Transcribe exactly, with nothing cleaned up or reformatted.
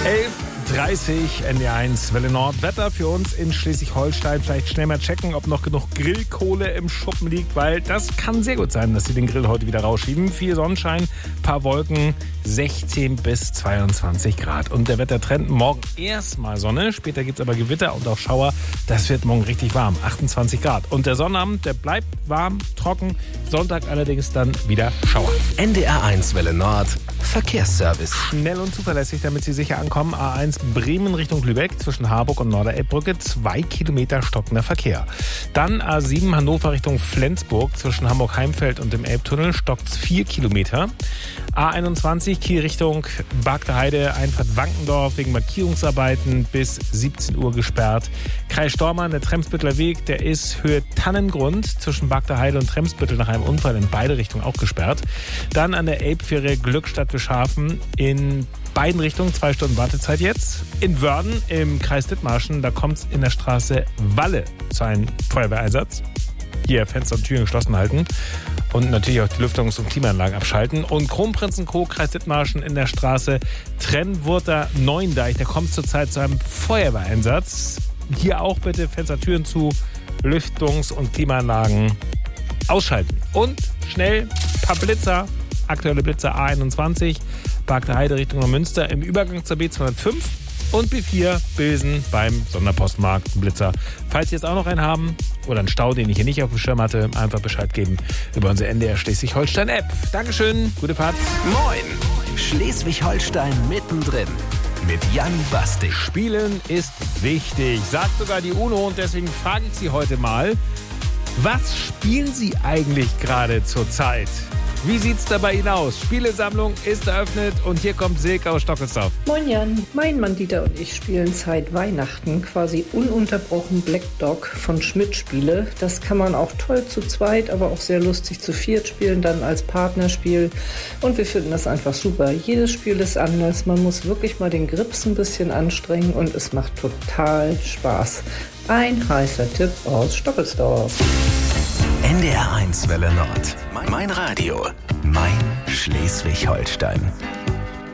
elf Uhr dreißig, N D R eins, Welle Nord. Wetter für uns in Schleswig-Holstein. Vielleicht schnell mal checken, ob noch genug Grillkohle im Schuppen liegt, weil das kann sehr gut sein, dass sie den Grill heute wieder rausschieben. Viel Sonnenschein, paar Wolken, sechzehn bis zweiundzwanzig Grad. Und der Wettertrend, morgen erstmal Sonne, später gibt es aber Gewitter und auch Schauer. Das wird morgen richtig warm, achtundzwanzig Grad. Und der Sonnabend, der bleibt warm, trocken. Sonntag allerdings dann wieder Schauer. N D R eins Welle Nord, Verkehrsservice. Schnell und zuverlässig, damit Sie sicher ankommen. A eins Bremen Richtung Lübeck zwischen Harburg und Norderelbbrücke. Zwei Kilometer stockender Verkehr. Dann A sieben Hannover Richtung Flensburg zwischen Hamburg-Heimfeld und dem Elbtunnel. Stockt vier Kilometer. A einundzwanzig Kiel Richtung Bagdeheide, Einfahrt Wankendorf wegen Markierungsarbeiten bis siebzehn Uhr gesperrt. Kreis Stormarn, der Tremsbütteler Weg, der ist Höhe Tannengrund zwischen Bagdeheide und Tremsbüttel nach einem Unfall in beide Richtungen auch gesperrt. Dann an der Elbfähre Glückstadt-Wischhafen in beiden Richtungen, zwei Stunden Wartezeit jetzt. In Wörden im Kreis Dithmarschen, da kommt es in der Straße Walle zu einem Feuerwehreinsatz. Hier Fenster und Türen geschlossen halten und natürlich auch die Lüftungs- und Klimaanlagen abschalten. Und Kronprinzenkog, Kreis Dithmarschen in der Straße Trennwurter Neuendeich, da kommt es zurzeit zu einem Feuerwehreinsatz. Hier auch bitte Fenster, Türen zu, Lüftungs- und Klimaanlagen ausschalten. Und schnell ein paar Blitzer, aktuelle Blitzer A einundzwanzig, Bagdeheide Richtung Neumünster im Übergang zur B zweihundertfünf und B vier Bilsen beim Sonderpostmarkt Blitzer. Falls Sie jetzt auch noch einen haben oder einen Stau, den ich hier nicht auf dem Schirm hatte, einfach Bescheid geben über unsere N D R Schleswig-Holstein-App. Dankeschön, gute Fahrt. Moin, Schleswig-Holstein mittendrin mit Jan Bastik. Spielen ist wichtig, sagt sogar die UNO, und deswegen frage ich Sie heute mal, was spielen Sie eigentlich gerade zur Zeit? Wie sieht's da bei Ihnen aus? Spielesammlung ist eröffnet und hier kommt Silke aus Stockelsdorf. Moin Jan, mein Mann Dieter und ich spielen seit Weihnachten quasi ununterbrochen Black Dog von Schmidt Spiele. Das kann man auch toll zu zweit, aber auch sehr lustig zu viert spielen, dann als Partnerspiel. Und wir finden das einfach super. Jedes Spiel ist anders. Man muss wirklich mal den Grips ein bisschen anstrengen und es macht total Spaß. Ein heißer Tipp aus Stockelsdorf. N D R eins Welle Nord. Mein Radio. Mein Schleswig-Holstein.